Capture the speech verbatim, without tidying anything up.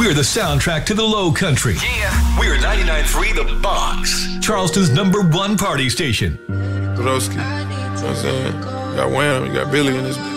We're the soundtrack to the Low Country. Yeah. We're ninety-nine point three The Box, Charleston's number one party station. Broski, you know what I'm saying? You got Wham, you got Billy in this.